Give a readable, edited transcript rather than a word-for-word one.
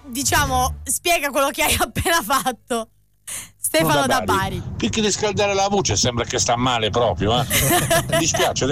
diciamo, spiega quello che hai appena fatto. Stefano da Bari. Picchi di scaldare la voce, sembra che sta male proprio, Mi dispiace.